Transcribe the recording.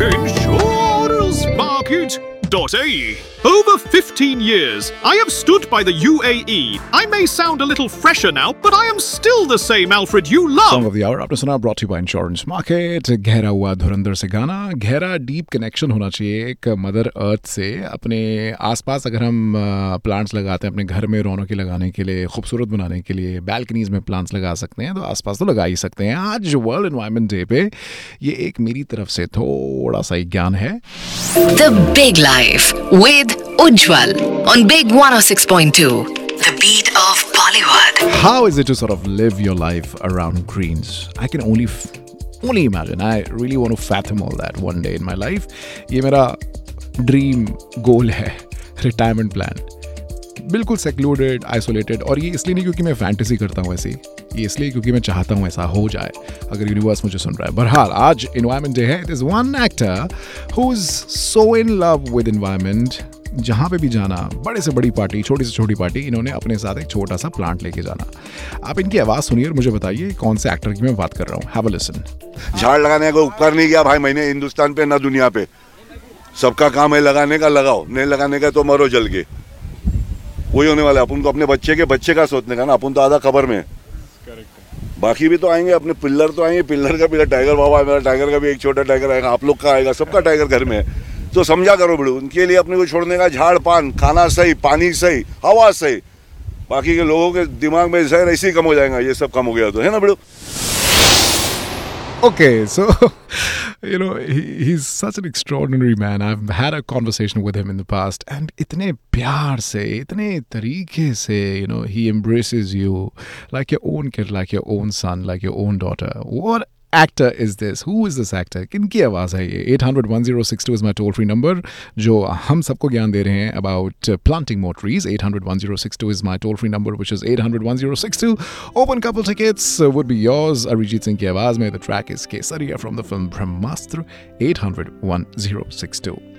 Insurancemarket.ae. Over 15 years, I have stood by the UAE. I may sound a little fresher now, but I am still the same Alfred you love. Song of the Hour आपने सुना, brought to you by Insurance Market. गहरा हुआ धुरंधर से गाना, गहरा deep connection होना चाहिए एक मदर अर्थ से. अपने आसपास अगर हम प्लांट्स लगाते हैं अपने घर में रौनकी लगाने के लिए, खूबसूरत बनाने के लिए, बैल्कनीज में प्लांट्स लगा सकते हैं, तो आसपास तो लगा ही सकते हैं. आज वर्ल्ड एनवायरनमेंट डे पे ये एक मेरी तरफ से थोड़ा सा ज्ञान है. The Big Life with Ujjwal on Big 106.2. The beat of Bollywood. How is it to sort of live your life around greens? I can only imagine. I really want to fathom all that one day in my life. ये मेरा dream गोल है, retirement plan. बिल्कुल secluded, isolated. और ये इसलिए नहीं क्योंकि मैं फैंटेसी करता हूँ ऐसी, ये इसलिए क्योंकि मैं चाहता हूँ ऐसा हो जाए अगर यूनिवर्स मुझे सुन रहा है. बहरहाल आज एनवायरनमेंट डे है. It is one actor who is so in love with environment. जहाँ पे भी जाना, बड़े से बड़ी पार्टी, छोटी से छोटी पार्टी, इन्होंने अपने साथ एक छोटा सा प्लांट लेके जाना. आप इनकी आवाज़ सुनिए और मुझे बताइए कौन से एक्टर की मैं बात कर रहा हूँ. Have a listen. झाड़ लगाने का उपकार नहीं किया भाई मैंने हिंदुस्तान पे ना दुनिया पे. सबका काम है लगाने का, लगाओ. नहीं लगाने का तो मरो जल के. वही होने वाला है. अपन को अपने बच्चे का सोचने का ना. अपन तो आधा खबर में. बाकी भी तो आएंगे, अपने पिल्लर तो आएंगे. पिल्लर का भी टाइगर बाबा है मेरा, टाइगर का भी एक छोटा टाइगर आएगा. आप लोग का आएगा, सबका टाइगर घर में है. तो समझा करो बड़ू, उनके लिए अपने को छोड़ने का. झाड़ पान, खाना सही, पानी सही, हवा सही. बाकी के लोगों के दिमाग में जहर ऐसे ही कम हो जाएगा. ये सब कम हो गया तो है ना बड़ू. Okay, so he's such an extraordinary man. I've had a conversation with him in the past, and इतने प्यार से, इतने तरीके से, he embraces you like your own kid, like your own son, like your own daughter. What actor is this? Who is this actor? किनकी आवाज़ है ये? 800-1062 is my toll-free number, जो हम सबको ज्ञान दे रहे हैं about planting more trees. 800-1062 is my toll-free number, which is 800-1062. Open couple tickets would be yours. Arijit Singh की आवाज़ में. The track is Kesariya from the film Brahmastra. 800-1062.